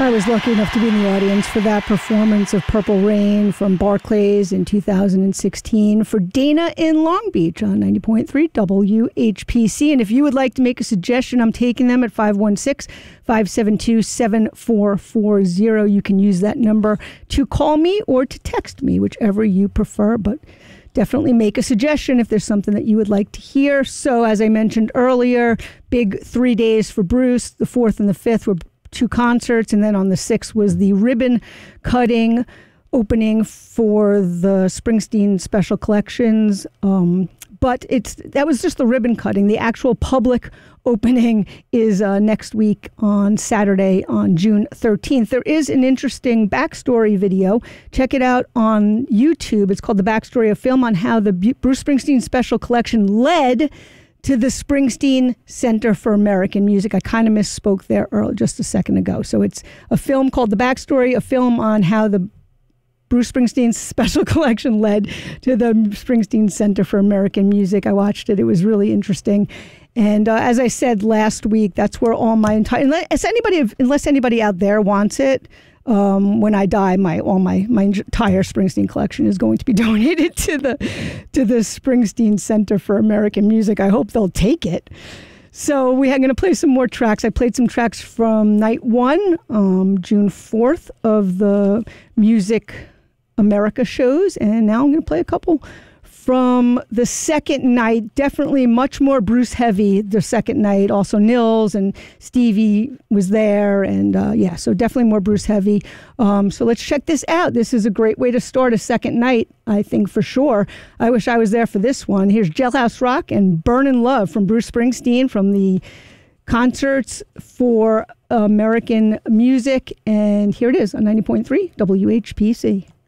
I was lucky enough to be in the audience for that performance of Purple Rain from Barclays in 2016 for Dana in Long Beach on 90.3 WHPC. And if you would like to make a suggestion, I'm taking them at 516-572-7440. You can use that number to call me or to text me, whichever you prefer, but definitely make a suggestion if there's something that you would like to hear. So as I mentioned earlier, big 3 days for Bruce. The 4th and the 5th were 2 concerts, and then on the 6th was the ribbon cutting opening for the Springsteen Special Collections. But that was just the ribbon cutting. The actual public opening is next week on Saturday on June 13th. There is an interesting backstory video. Check it out on YouTube. It's called The Backstory, a film on how the Bruce Springsteen Special Collection led to the Springsteen Center for American Music. I kind of misspoke there just a second ago. So it's a film called The Backstory, a film on how the Bruce Springsteen Special Collection led to the Springsteen Center for American Music. I watched it. It was really interesting. And as I said last week, that's where all my entire, unless anybody out there wants it, when I die, my entire Springsteen collection is going to be donated to the Springsteen Center for American Music. I hope they'll take it. So we are going to play some more tracks. I played some tracks from night 1, June 4th of the Music America shows, and now I'm going to play a couple from the second night. Definitely much more Bruce heavy the second night. Also Nils and Stevie was there, and so definitely more Bruce heavy. So let's check this out. This is a great way to start a second night, I think, for sure. I wish I was there for this one. Here's Jailhouse Rock and Burnin' Love from Bruce Springsteen from the Concerts for American Music, and here it is on 90.3 WHPC.